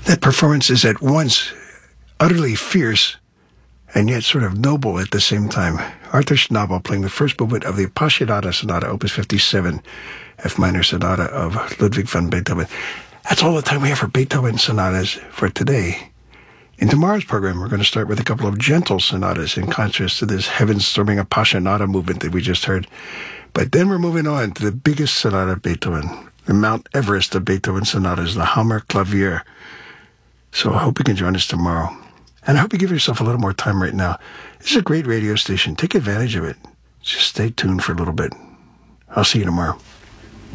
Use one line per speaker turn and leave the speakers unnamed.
That performance is at once utterly fierce and yet sort of noble at the same time. Arthur Schnabel playing the first movement of the Appassionata Sonata, Opus 57, F minor sonata of Ludwig van Beethoven. That's all the time we have for Beethoven sonatas for today. In tomorrow's program, we're going to start with a couple of gentle sonatas in contrast to this heaven-storming Appassionata movement that we just heard. But then we're moving on to the biggest sonata of Beethoven, the Mount Everest of Beethoven sonatas, the Hammerklavier. So I hope you can join us tomorrow. And I hope you give yourself a little more time right now. This is a great radio station. Take advantage of it. Just stay tuned for a little bit. I'll see you tomorrow.